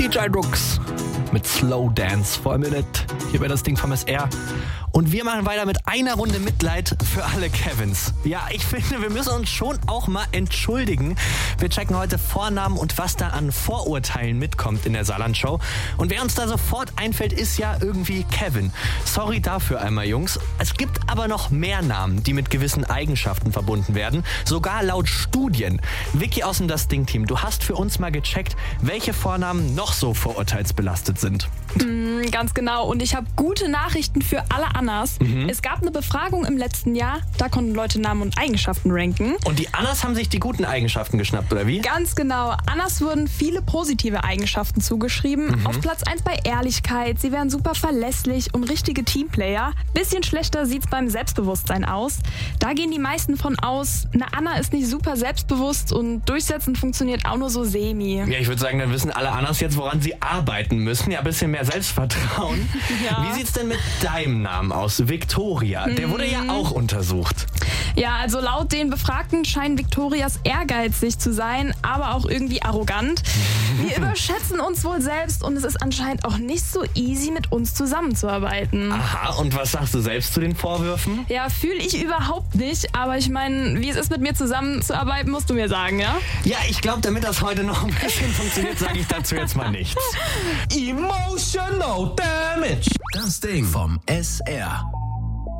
DJ Drucks mit Slow Dance for a Minute. Hier bei das Ding vom SR. Und wir machen weiter mit einer Runde Mitleid für alle Kevins. Ja, ich finde, wir müssen uns schon auch mal entschuldigen. Wir checken heute Vornamen und was da an Vorurteilen mitkommt in der Saarland-Show. Und wer uns da sofort einfällt, ist ja irgendwie Kevin. Sorry dafür einmal, Jungs. Es gibt aber noch mehr Namen, die mit gewissen Eigenschaften verbunden werden. Sogar laut Studien. Vicky aus dem Das Ding-Team, du hast für uns mal gecheckt, welche Vornamen noch so vorurteilsbelastet sind. Ganz genau. Und ich habe gute Nachrichten für alle Annas. Es gab eine Befragung im letzten Jahr. Da konnten Leute Namen und Eigenschaften ranken. Und die Annas haben sich die guten Eigenschaften geschnappt, oder wie? Ganz genau. Annas wurden viele positive Eigenschaften zugeschrieben. Auf Platz 1 bei Ehrlichkeit. Sie wären super verlässlich und richtige Teamplayer. Bisschen schlechter sieht's beim Selbstbewusstsein aus. Da gehen die meisten von aus, eine Anna ist nicht super selbstbewusst und Durchsetzen funktioniert auch nur so semi. Ja, ich würde sagen, dann wissen alle Annas jetzt, woran sie arbeiten müssen. Ja, ein bisschen mehr Selbstvertrauen. Ja. Wie sieht's denn mit deinem Namen aus? Victoria. Der wurde ja auch untersucht. Ja, also laut den Befragten scheinen Victorias ehrgeizig zu sein, aber auch irgendwie arrogant. Wir überschätzen uns wohl selbst und es ist anscheinend auch nicht so easy, mit uns zusammenzuarbeiten. Aha, und was sagst du selbst zu den Vorwürfen? Ja, fühle ich überhaupt nicht, aber ich meine, wie es ist, mit mir zusammenzuarbeiten, musst du mir sagen, ja? Ja, ich glaube, damit das heute noch ein bisschen funktioniert, sage ich dazu jetzt mal nichts. Emotional Damage. Das Ding vom SR.